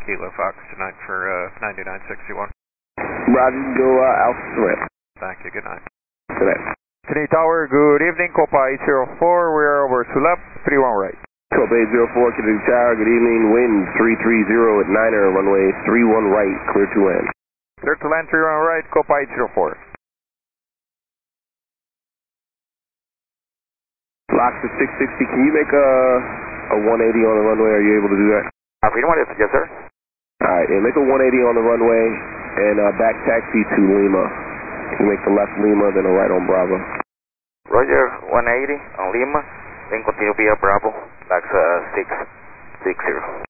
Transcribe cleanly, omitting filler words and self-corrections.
Kilo Fox tonight for 9961. Roger, go Alpha Threat. Thank you, good night. Good night. Trinity Tower, good evening, Copa 804, we are over Sulap, 31 right. Copa 804, Kennedy Tower, good evening, wind 330 at 9er, runway 31 right, clear to land. Clear to land, 31 right, Copa 804. Lock to 660, can you make a 180 on the runway, are you able to do that? Affirmative, yes sir. Alright, yeah, make a 180 on the runway and back taxi to Lima. You make the left Lima, then a right on Bravo. Roger, 180 on Lima, then continue via Bravo, LAX 660.